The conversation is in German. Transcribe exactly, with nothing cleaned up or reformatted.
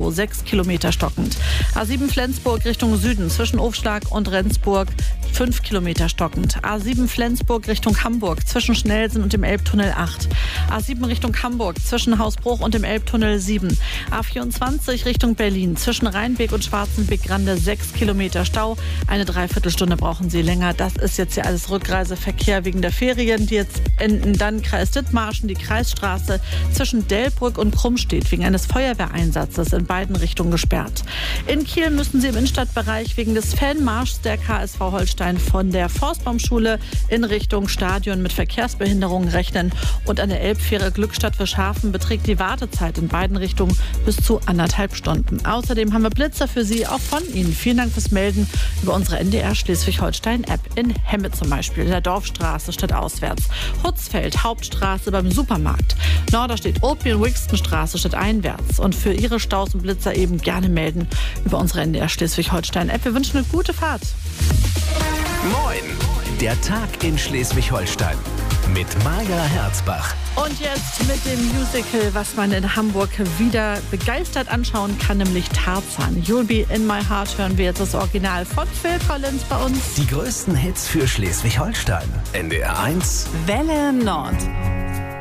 Stau, sechs Kilometer stockend. A sieben Flensburg Richtung Süden zwischen Ofschlag und Rendsburg, fünf Kilometer stockend. A sieben Flensburg Richtung Hamburg zwischen Schnellsen und dem Elbtunnel acht. A sieben Richtung Hamburg zwischen Hausbruch und dem Elbtunnel sieben. A vierundzwanzig Richtung Berlin zwischen Rheinbeek und Schwarzenbeek-Grande sechs Kilometer Stau. Eine Dreiviertelstunde brauchen Sie länger. Das ist jetzt ja alles Rückreiseverkehr wegen der Ferien, die jetzt enden. Dann Kreis Dithmarschen, die Kreisstraße zwischen Delbrück und Krummstedt wegen eines Feuerwehreinsatzes in beiden Richtungen gesperrt. In Kiel müssen Sie im Innenstadtbereich wegen des Fanmarschs der K S V Holstein von der Forstbaumschule in Richtung Stadion mit Verkehrsbehinderungen rechnen. Und an der Elbfähre Glückstadt-Fischhafen beträgt die Wartezeit in beiden Richtungen bis zu anderthalb Stunden. Außerdem haben wir Blitzer für Sie, auch von Ihnen. Vielen Dank fürs Melden über unsere N D R Schleswig-Holstein-App. In Hemme zum Beispiel, in der Dorfstraße statt auswärts. Hutzfeld, Hauptstraße beim Supermarkt. Norderstedt, Opien-Wixtonstraße statt einwärts. Und für Ihre Staus und Blitzer eben gerne melden über unsere N D R Schleswig-Holstein-App. Wir wünschen eine gute Fahrt. Moin, der Tag in Schleswig-Holstein mit Maja Herzbach. Und jetzt mit dem Musical, was man in Hamburg wieder begeistert anschauen kann, nämlich Tarzan. You'll Be in My Heart hören wir jetzt das Original von Phil Collins bei uns. Die größten Hits für Schleswig-Holstein. N D R eins Welle Nord.